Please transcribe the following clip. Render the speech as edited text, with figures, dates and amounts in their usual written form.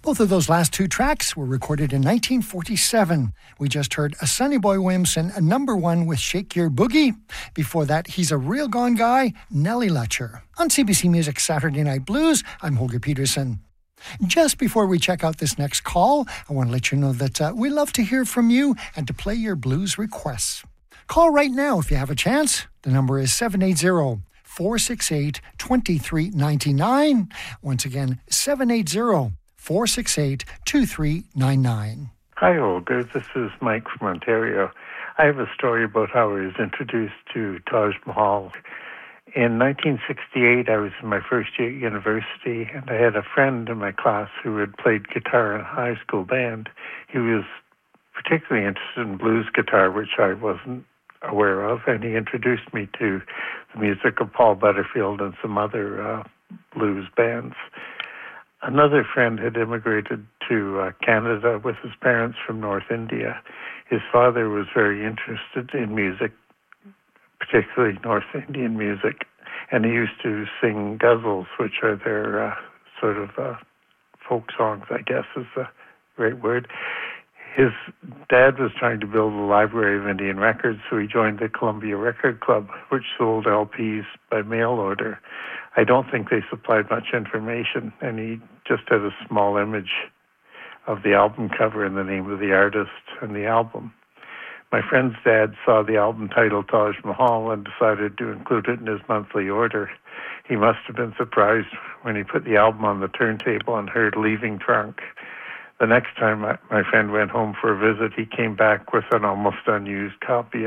Both of those last two tracks were recorded in 1947. We just heard a Sonny Boy Williamson, a number one with Shake Your Boogie. Before that, He's a Real Gone Guy, Nellie Letcher. On CBC Music Saturday Night Blues, I'm Holger Peterson. Just before we check out this next call, I want to let you know that we love to hear from you and to play your blues requests. Call right now if you have a chance. The number is 780-468-2399. Once again, 780-468-2399. Hi, Olga. This is Mike from Ontario. I have a story about how I was introduced to Taj Mahal. In 1968, I was in my first year at university, and I had a friend in my class who had played guitar in a high school band. He was particularly interested in blues guitar, which I wasn't aware of, and he introduced me to the music of Paul Butterfield and some other blues bands. Another friend had immigrated to Canada with his parents from North India. His father was very interested in music, particularly North Indian music, and he used to sing ghazals, which are their sort of folk songs, I guess is the right word. His dad was trying to build a library of Indian records, so he joined the Columbia Record Club, which sold LPs by mail order. I don't think they supplied much information, and he just had a small image of the album cover and the name of the artist and the album. My friend's dad saw the album titled Taj Mahal and decided to include it in his monthly order. He must have been surprised when he put the album on the turntable and heard Leaving Trunk. The next time my friend went home for a visit, he came back with an almost unused copy